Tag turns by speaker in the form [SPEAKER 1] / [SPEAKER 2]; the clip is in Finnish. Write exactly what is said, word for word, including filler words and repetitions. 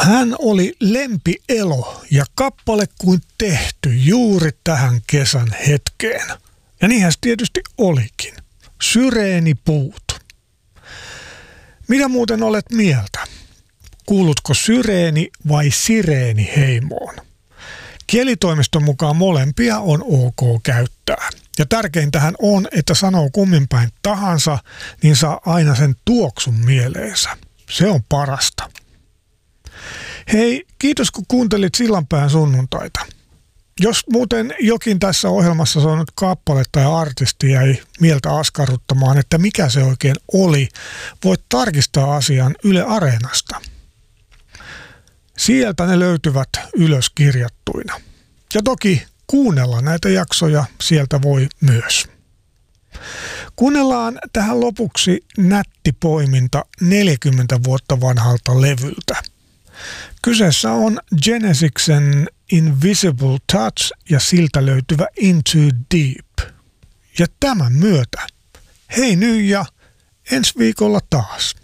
[SPEAKER 1] Hän oli lempielo ja kappale kuin tehty juuri tähän kesän hetkeen. Ja niinhän se tietysti olikin. Syreenipuut. Mitä muuten olet mieltä? Kuulutko syreeni vai sireeni heimoon? Kielitoimiston mukaan molempia on ok käyttää. Ja tärkeintähän on, että sanoo kumminpäin tahansa, niin saa aina sen tuoksun mieleensä. Se on parasta. Hei, kiitos kun kuuntelit Sillanpään sunnuntaita. Jos muuten jokin tässä ohjelmassa saanut kappale tai artisti jäi mieltä askarruttamaan, että mikä se oikein oli, voit tarkistaa asian Yle Areenasta. Sieltä ne löytyvät ylös kirjattuina. Ja toki kuunnella näitä jaksoja sieltä voi myös. Kuunnellaan tähän lopuksi nätti poiminta neljäkymmentä vuotta vanhalta levyltä. Kyseessä on Genesiksen Invisible Touch ja siltä löytyvä Into Deep. Ja tämän myötä, hei nyt ja ensi viikolla taas.